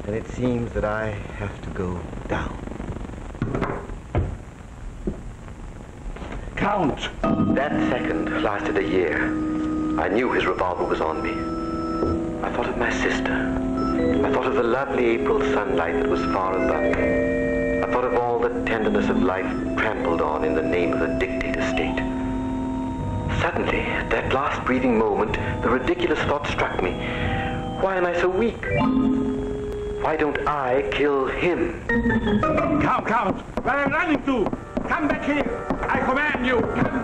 and it seems that I have to go down. Count! That second lasted a year. I knew his revolver was on me. I thought of my sister. I thought of the lovely April sunlight that was far above me. I thought of all the tenderness of life trampled on in the name of a dictator state. Suddenly, at that last breathing moment, the ridiculous thought struck me. Why am I so weak? Why don't I kill him? Count! Where are you running to? Come back here! I command you! Come